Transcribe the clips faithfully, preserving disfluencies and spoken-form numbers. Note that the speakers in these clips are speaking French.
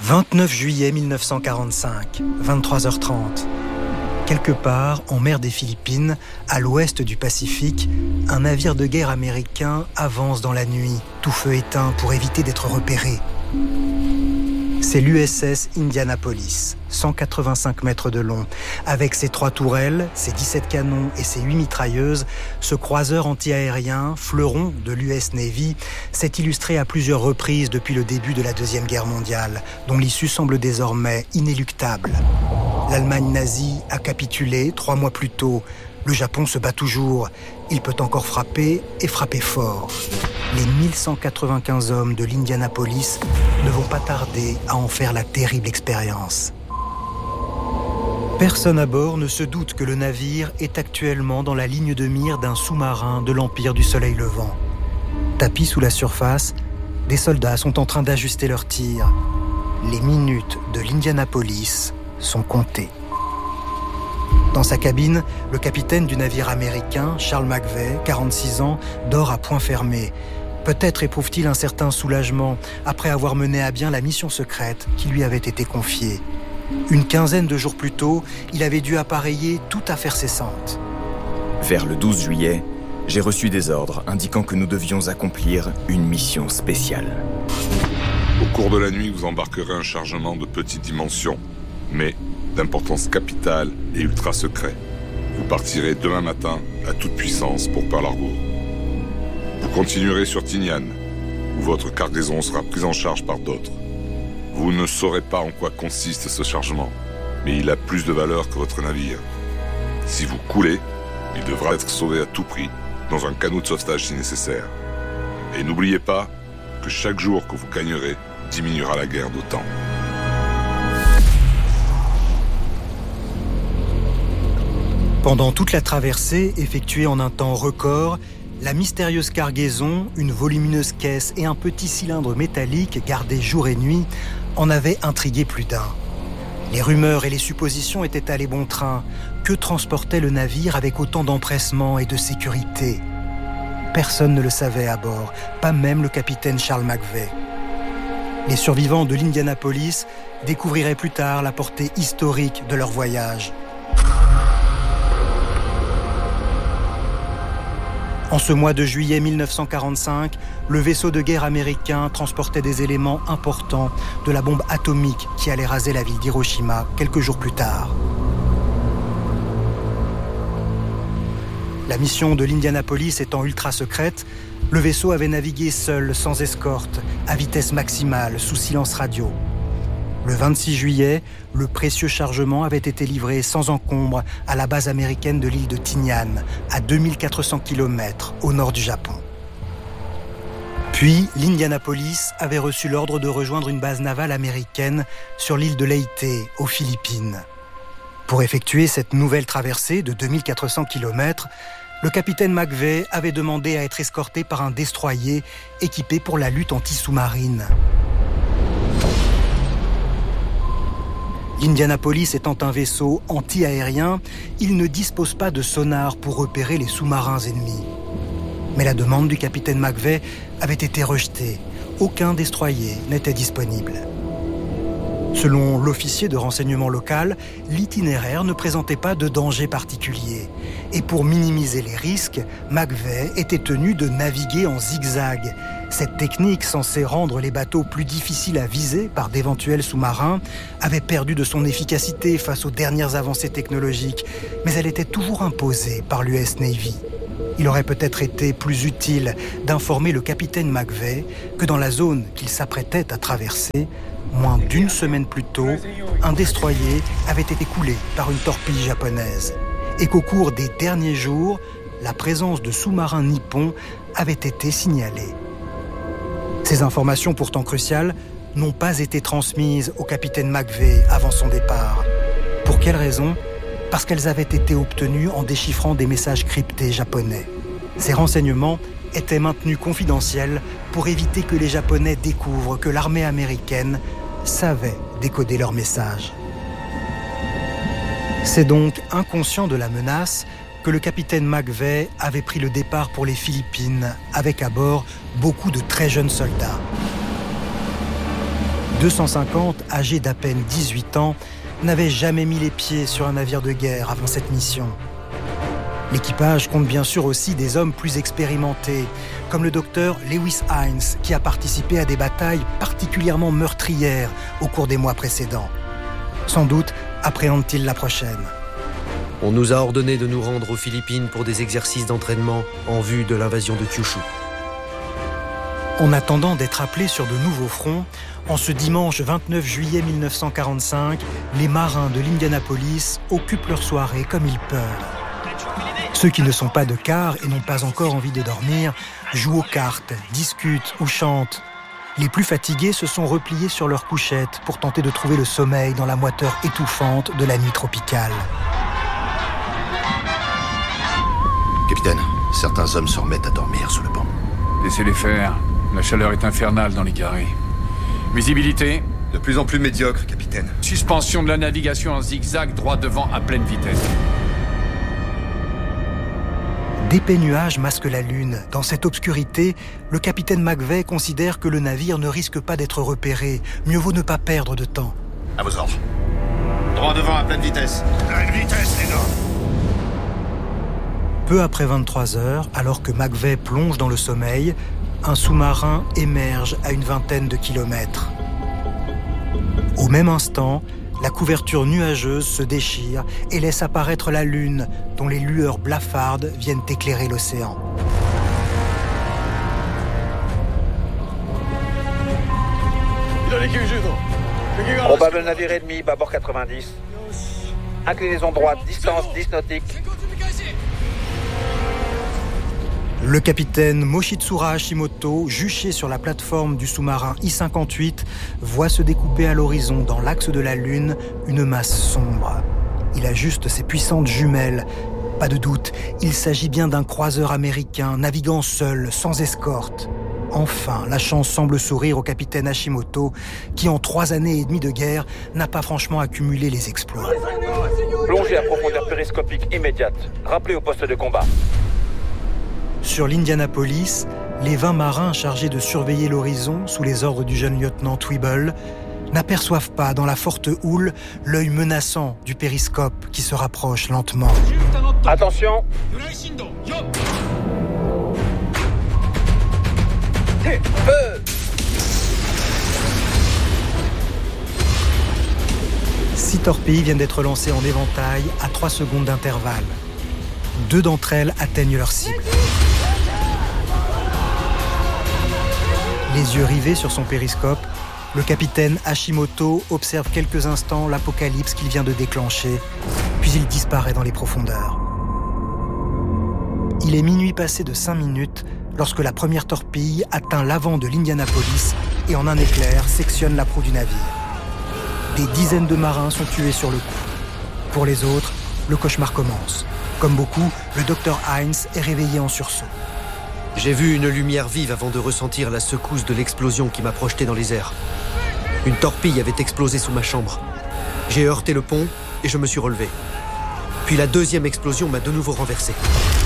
vingt-neuf juillet mille neuf cent quarante-cinq, vingt-trois heures trente. Quelque part, en mer des Philippines, à l'ouest du Pacifique, un navire de guerre américain avance dans la nuit, tout feu éteint pour éviter d'être repéré. C'est l'U S S Indianapolis, cent quatre-vingt-cinq mètres de long. Avec ses trois tourelles, ses dix-sept canons et ses huit mitrailleuses, ce croiseur anti-aérien, fleuron de l'U S Navy, s'est illustré à plusieurs reprises depuis le début de la Deuxième Guerre mondiale, dont l'issue semble désormais inéluctable. L'Allemagne nazie a capitulé trois mois plus tôt. Le Japon se bat toujours. Il peut encore frapper et frapper fort. Les mille cent quatre-vingt-quinze hommes de l'Indianapolis ne vont pas tarder à en faire la terrible expérience. Personne à bord ne se doute que le navire est actuellement dans la ligne de mire d'un sous-marin de l'Empire du Soleil Levant. Tapis sous la surface, des soldats sont en train d'ajuster leurs tirs. Les minutes de l'Indianapolis sont comptées. Dans sa cabine, le capitaine du navire américain, Charles McVeigh, quarante-six ans, dort à point fermé. Peut-être éprouve-t-il un certain soulagement après avoir mené à bien la mission secrète qui lui avait été confiée. Une quinzaine de jours plus tôt, il avait dû appareiller toute affaire cessante. Vers le douze juillet, j'ai reçu des ordres indiquant que nous devions accomplir une mission spéciale. Au cours de la nuit, vous embarquerez un chargement de petite dimension, mais d'importance capitale et ultra secret. Vous partirez demain matin à toute puissance pour Pearl Harbor. Vous continuerez sur Tinian, où votre cargaison sera prise en charge par d'autres. Vous ne saurez pas en quoi consiste ce chargement, mais il a plus de valeur que votre navire. Si vous coulez, il devra être sauvé à tout prix, dans un canot de sauvetage si nécessaire. Et n'oubliez pas que chaque jour que vous gagnerez diminuera la guerre d'autant. Pendant toute la traversée, effectuée en un temps record, la mystérieuse cargaison, une volumineuse caisse et un petit cylindre métallique gardés jour et nuit, en avaient intrigué plus d'un. Les rumeurs et les suppositions étaient allées bon train. Que transportait le navire avec autant d'empressement et de sécurité ? Personne ne le savait à bord, pas même le capitaine Charles McVeigh. Les survivants de l'Indianapolis découvriraient plus tard la portée historique de leur voyage. En ce mois de juillet mille neuf cent quarante-cinq, le vaisseau de guerre américain transportait des éléments importants de la bombe atomique qui allait raser la ville d'Hiroshima quelques jours plus tard. La mission de l'Indianapolis étant ultra secrète, le vaisseau avait navigué seul, sans escorte, à vitesse maximale, sous silence radio. Le vingt-six juillet, le précieux chargement avait été livré sans encombre à la base américaine de l'île de Tinian, à deux mille quatre cents kilomètres au nord du Japon. Puis, l'Indianapolis avait reçu l'ordre de rejoindre une base navale américaine sur l'île de Leyte, aux Philippines. Pour effectuer cette nouvelle traversée de deux mille quatre cents kilomètres, le capitaine McVeigh avait demandé à être escorté par un destroyer équipé pour la lutte anti-sous-marine. L'Indianapolis étant un vaisseau anti-aérien, il ne dispose pas de sonar pour repérer les sous-marins ennemis. Mais la demande du capitaine McVeigh avait été rejetée. Aucun destroyer n'était disponible. Selon l'officier de renseignement local, l'itinéraire ne présentait pas de danger particulier. Et pour minimiser les risques, McVeigh était tenu de naviguer en zigzag. Cette technique, censée rendre les bateaux plus difficiles à viser par d'éventuels sous-marins, avait perdu de son efficacité face aux dernières avancées technologiques, mais elle était toujours imposée par l'U S Navy. Il aurait peut-être été plus utile d'informer le capitaine McVeigh que dans la zone qu'il s'apprêtait à traverser, moins d'une semaine plus tôt, un destroyer avait été coulé par une torpille japonaise et qu'au cours des derniers jours, la présence de sous-marins nippons avait été signalée. Ces informations pourtant cruciales n'ont pas été transmises au capitaine McVeigh avant son départ. Pour quelle raison ? Parce qu'elles avaient été obtenues en déchiffrant des messages cryptés japonais. Ces renseignements étaient maintenus confidentiels pour éviter que les Japonais découvrent que l'armée américaine savait décoder leurs messages. C'est donc inconscient de la menace que le capitaine McVeigh avait pris le départ pour les Philippines, avec à bord beaucoup de très jeunes soldats. deux cent cinquante, âgés d'à peine dix-huit ans, n'avaient jamais mis les pieds sur un navire de guerre avant cette mission. L'équipage compte bien sûr aussi des hommes plus expérimentés, comme le docteur Lewis Hines, qui a participé à des batailles particulièrement meurtrières au cours des mois précédents. Sans doute appréhende-t-il la prochaine. On nous a ordonné de nous rendre aux Philippines pour des exercices d'entraînement en vue de l'invasion de Kyushu. En attendant d'être appelés sur de nouveaux fronts, en ce dimanche vingt-neuf juillet mille neuf cent quarante-cinq, les marins de l'Indianapolis occupent leur soirée comme ils peuvent. Ceux qui ne sont pas de quart et n'ont pas encore envie de dormir jouent aux cartes, discutent ou chantent. Les plus fatigués se sont repliés sur leurs couchettes pour tenter de trouver le sommeil dans la moiteur étouffante de la nuit tropicale. Capitaine, certains hommes se remettent à dormir sous le pont. Laissez-les faire. La chaleur est infernale dans les carrés. Visibilité ? De plus en plus médiocre, capitaine. Suspension de la navigation en zigzag droit devant à pleine vitesse. D'épais nuages masquent la lune. Dans cette obscurité, le capitaine McVeigh considère que le navire ne risque pas d'être repéré. Mieux vaut ne pas perdre de temps. À vos ordres. Droit devant à pleine vitesse. Pleine vitesse, les gars. Peu après vingt-trois heures, alors que McVeigh plonge dans le sommeil, un sous-marin émerge à une vingtaine de kilomètres. Au même instant, la couverture nuageuse se déchire et laisse apparaître la lune, dont les lueurs blafardes viennent éclairer l'océan. Probable navire ennemi, bâbord quatre-vingt-dix. Inclinaison droite, distance dix nautiques. Le capitaine Moshitsura Hashimoto, juché sur la plateforme du sous-marin I cinquante-huit, voit se découper à l'horizon, dans l'axe de la Lune, une masse sombre. Il ajuste ses puissantes jumelles. Pas de doute, il s'agit bien d'un croiseur américain, naviguant seul, sans escorte. Enfin, la chance semble sourire au capitaine Hashimoto, qui en trois années et demie de guerre n'a pas franchement accumulé les exploits. Plongée à profondeur périscopique immédiate. Rappelez au poste de combat. Sur l'Indianapolis, les vingt marins chargés de surveiller l'horizon sous les ordres du jeune lieutenant Twibble n'aperçoivent pas dans la forte houle l'œil menaçant du périscope qui se rapproche lentement. Attention. Feu. Six torpilles viennent d'être lancées en éventail à trois secondes d'intervalle. Deux d'entre elles atteignent leur cible. Les yeux rivés sur son périscope, le capitaine Hashimoto observe quelques instants l'apocalypse qu'il vient de déclencher, puis il disparaît dans les profondeurs. Il est minuit passé de cinq minutes lorsque la première torpille atteint l'avant de l'Indianapolis et en un éclair sectionne la proue du navire. Des dizaines de marins sont tués sur le coup. Pour les autres, le cauchemar commence. Comme beaucoup, le docteur Hines est réveillé en sursaut. J'ai vu une lumière vive avant de ressentir la secousse de l'explosion qui m'a projeté dans les airs. Une torpille avait explosé sous ma chambre. J'ai heurté le pont et je me suis relevé. Puis la deuxième explosion m'a de nouveau renversé.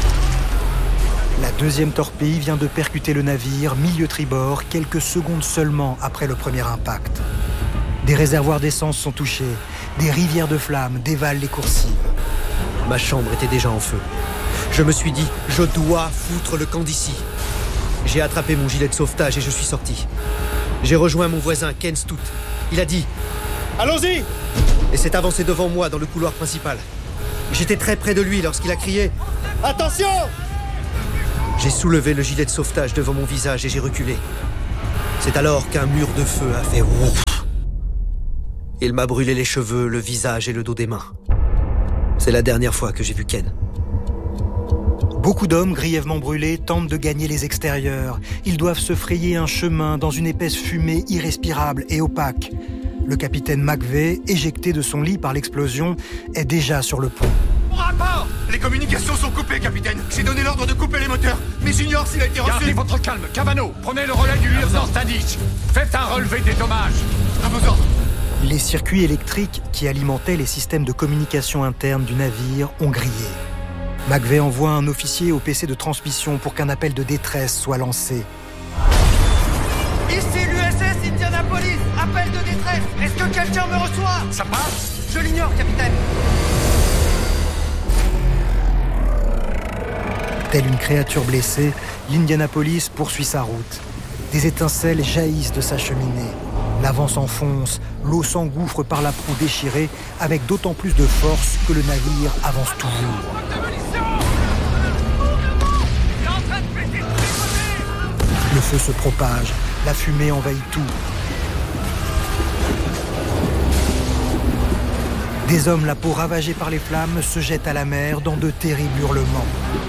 La deuxième torpille vient de percuter le navire milieu tribord quelques secondes seulement après le premier impact. Des réservoirs d'essence sont touchés, des rivières de flammes dévalent les coursives. Ma chambre était déjà en feu. Je me suis dit, je dois foutre le camp d'ici. J'ai attrapé mon gilet de sauvetage et je suis sorti. J'ai rejoint mon voisin Ken Stout. Il a dit « Allons-y !» et s'est avancé devant moi dans le couloir principal. J'étais très près de lui lorsqu'il a crié « Attention !» J'ai soulevé le gilet de sauvetage devant mon visage et j'ai reculé. C'est alors qu'un mur de feu a fait « ouf !» Il m'a brûlé les cheveux, le visage et le dos des mains. C'est la dernière fois que j'ai vu Ken. Beaucoup d'hommes grièvement brûlés tentent de gagner les extérieurs. Ils doivent se frayer un chemin dans une épaisse fumée irrespirable et opaque. Le capitaine McVeigh, éjecté de son lit par l'explosion, est déjà sur le pont. Rapport ! Les communications sont coupées, capitaine. J'ai donné l'ordre de couper les moteurs, mais j'ignore s'il a été reçu. Gardez votre calme. Cavano, prenez le relais du lieutenant Stanic. Faites un relevé des dommages. À vos ordres. Les circuits électriques qui alimentaient les systèmes de communication interne du navire ont grillé. McVeigh envoie un officier au P C de transmission pour qu'un appel de détresse soit lancé. Ici l'U S S Indianapolis. Appel de détresse. Est-ce que quelqu'un me reçoit? Ça passe? Je l'ignore, capitaine. Telle une créature blessée, l'Indianapolis poursuit sa route. Des étincelles jaillissent de sa cheminée. L'avant s'enfonce, l'eau s'engouffre par la proue déchirée, avec d'autant plus de force que le navire avance toujours. Le feu se propage, la fumée envahit tout. Des hommes, la peau ravagée par les flammes, se jettent à la mer dans de terribles hurlements.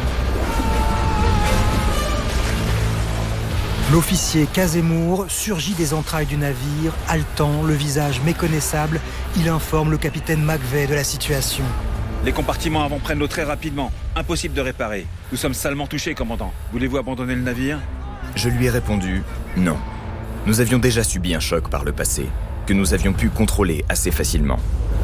L'officier Casemur surgit des entrailles du navire, haletant, le visage méconnaissable. Il informe le capitaine McVeigh de la situation. Les compartiments avant prennent l'eau très rapidement. Impossible de réparer. Nous sommes salement touchés, commandant. Voulez-vous abandonner le navire? Je lui ai répondu non. Nous avions déjà subi un choc par le passé, que nous avions pu contrôler assez facilement.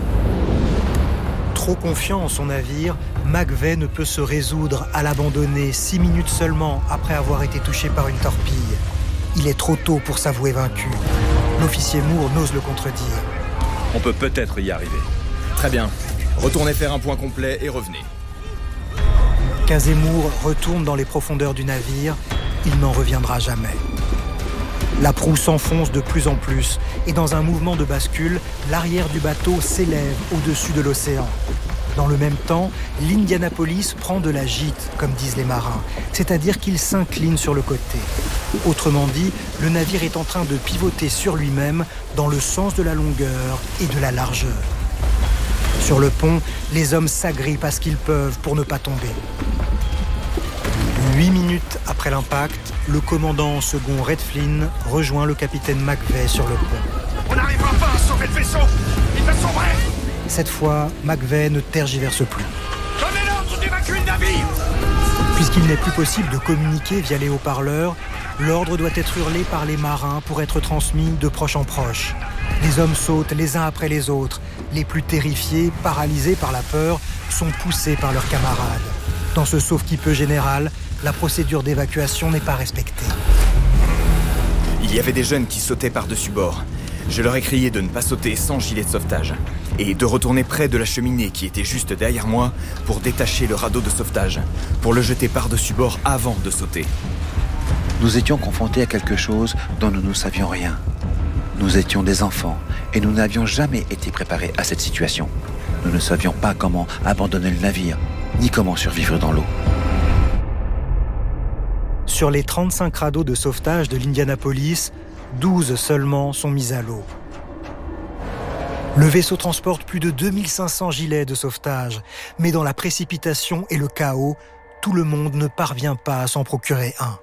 Trop confiant en son navire, McVeigh ne peut se résoudre à l'abandonner six minutes seulement après avoir été touché par une torpille. Il est trop tôt pour s'avouer vaincu. L'officier Moore n'ose le contredire. On peut peut-être y arriver. Très bien. Retournez faire un point complet et revenez. Casemur retourne dans les profondeurs du navire. Il n'en reviendra jamais. La proue s'enfonce de plus en plus et dans un mouvement de bascule, l'arrière du bateau s'élève au-dessus de l'océan. Dans le même temps, l'Indianapolis prend de la gîte, comme disent les marins, c'est-à-dire qu'il s'incline sur le côté. Autrement dit, le navire est en train de pivoter sur lui-même dans le sens de la longueur et de la largeur. Sur le pont, les hommes s'agrippent à ce qu'ils peuvent pour ne pas tomber. Huit minutes après l'impact, le commandant second Red Flynn rejoint le capitaine McVeigh sur le pont. On n'arrivera pas à sauver le vaisseau. Il va sombrer. Cette fois, McVeigh ne tergiverse plus. Donnez l'ordre d'évacuer le navire. Puisqu'il n'est plus possible de communiquer via les haut-parleurs, l'ordre doit être hurlé par les marins pour être transmis de proche en proche. Les hommes sautent les uns après les autres. Les plus terrifiés, paralysés par la peur, sont poussés par leurs camarades. Dans ce sauve-qui-peut général, la procédure d'évacuation n'est pas respectée. Il y avait des jeunes qui sautaient par-dessus bord. Je leur ai crié de ne pas sauter sans gilet de sauvetage et de retourner près de la cheminée qui était juste derrière moi pour détacher le radeau de sauvetage, pour le jeter par-dessus bord avant de sauter. Nous étions confrontés à quelque chose dont nous ne savions rien. Nous étions des enfants et nous n'avions jamais été préparés à cette situation. Nous ne savions pas comment abandonner le navire, ni comment survivre dans l'eau. Sur les trente-cinq radeaux de sauvetage de l'Indianapolis, douze seulement sont mis à l'eau. Le vaisseau transporte plus de deux mille cinq cents gilets de sauvetage, mais dans la précipitation et le chaos, tout le monde ne parvient pas à s'en procurer un.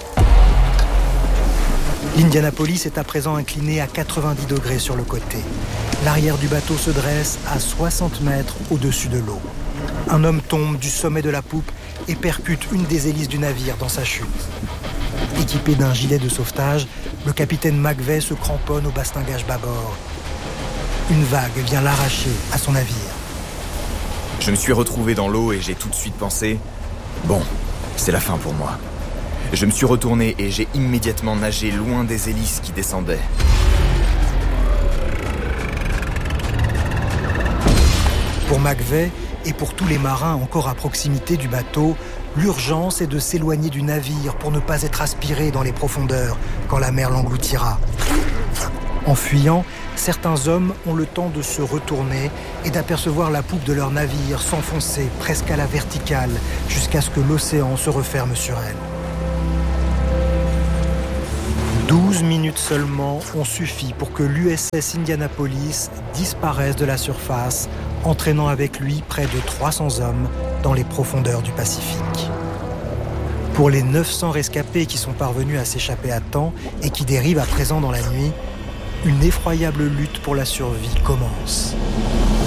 L'Indianapolis est à présent incliné à quatre-vingt-dix degrés sur le côté. L'arrière du bateau se dresse à soixante mètres au-dessus de l'eau. Un homme tombe du sommet de la poupe et percute une des hélices du navire dans sa chute. Équipé d'un gilet de sauvetage, le capitaine McVeigh se cramponne au bastingage bâbord. Une vague vient l'arracher à son navire. Je me suis retrouvé dans l'eau et j'ai tout de suite pensé « Bon, c'est la fin pour moi ». Je me suis retourné et j'ai immédiatement nagé loin des hélices qui descendaient. Pour McVeigh et pour tous les marins encore à proximité du bateau, l'urgence est de s'éloigner du navire pour ne pas être aspiré dans les profondeurs quand la mer l'engloutira. En fuyant, certains hommes ont le temps de se retourner et d'apercevoir la poupe de leur navire s'enfoncer presque à la verticale jusqu'à ce que l'océan se referme sur elle. Douze minutes seulement ont suffi pour que l'U S S Indianapolis disparaisse de la surface, entraînant avec lui près de trois cents hommes dans les profondeurs du Pacifique. Pour les neuf cents rescapés qui sont parvenus à s'échapper à temps et qui dérivent à présent dans la nuit, une effroyable lutte pour la survie commence.